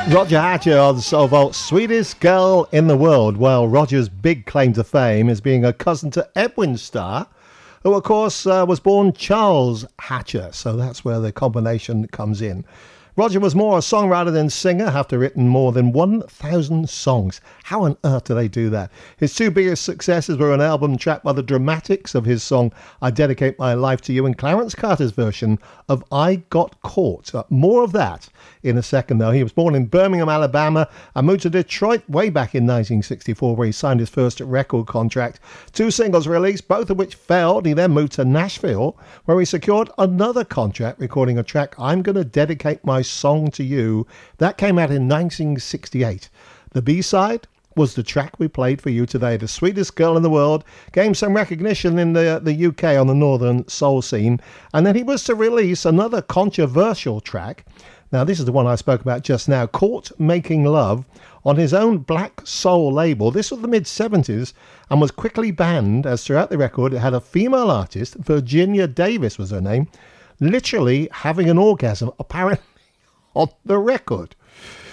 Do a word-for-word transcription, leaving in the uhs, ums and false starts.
Roger Hatcher on Soul Vault, Sweetest Girl in the World. Well, Roger's big claim to fame is being a cousin to Edwin Starr, who, of course, uh, was born Charles Hatcher. So that's where the combination comes in. Roger was more a songwriter than singer, after written more than one thousand songs. How on earth do they do that? His two biggest successes were an album track by the Dramatics of his song I Dedicate My Life to You and Clarence Carter's version of I Got Caught. Uh, more of that in a second, though. He was born in Birmingham, Alabama, and moved to Detroit way back in nineteen sixty-four, where he signed his first record contract. Two singles released, both of which failed. He then moved to Nashville, where he secured another contract, recording a track, I'm Gonna Dedicate My Song to You. That came out in nineteen sixty-eight. The B-side was the track we played for you today. The Sweetest Girl in the World gained some recognition in the, the U K on the northern soul scene, and then he was to release another controversial track. Now, this is the one I spoke about just now, Caught Making Love, on his own Black Soul label. This was the mid-seventies and was quickly banned, as throughout the record it had a female artist, Virginia Davis was her name, literally having an orgasm, apparently, on the record.